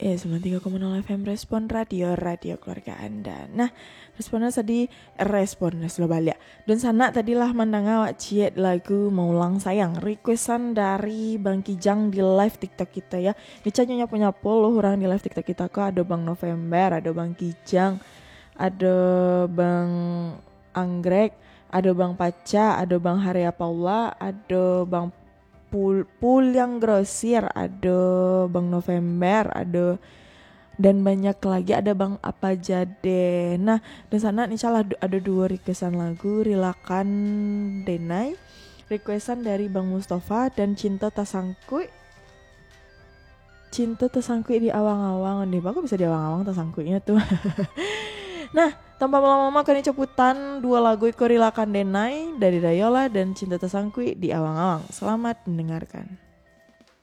Ya, 93,0 FM Respon Radio keluarga Anda. Nah, responnya tadi respon sudah balik. Dan sana tadilah mandanga wak ciet lagu Maulang Sayang, requestan dari Bang Kijang di live TikTok kita ya. Ini punya polo orang di live TikTok kita kok, ada Bang November, ada Bang Kijang, ada Bang Anggrek, ada Bang Paca, ada Bang Haria Paula, ada Bang Pul yang grosir, ada Bang November, ada dan banyak lagi, ada Bang Apa Jade. Nah, di sana insyaallah ada 2 requestan lagu, Rilakan Denai, requestan dari Bang Mustafa, dan Cinta Tasangkui di awang-awang. Nih, bagus bisa di awang-awang tasangkuinya tuh. Nah, tanpa lama-lama kami ceputan 2 lagu Rilakan Denai dari Dayola dan Cinta Tasangkui di awang-awang. Selamat mendengarkan.